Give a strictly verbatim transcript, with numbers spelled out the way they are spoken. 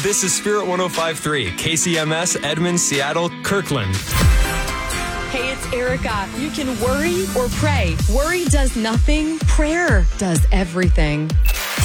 This is Spirit one oh five point three, K C M S, Edmond, Seattle, Kirkland. Hey, it's Erica. You can worry or pray. Worry does nothing. Prayer does everything.